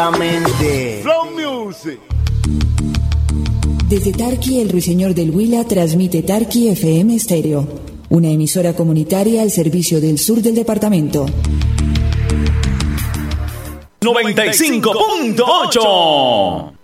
Flow Music. Desde Tarqui, el Ruiseñor del Huila transmite Tarqui FM Estéreo, una emisora comunitaria al servicio del sur del departamento. 95.8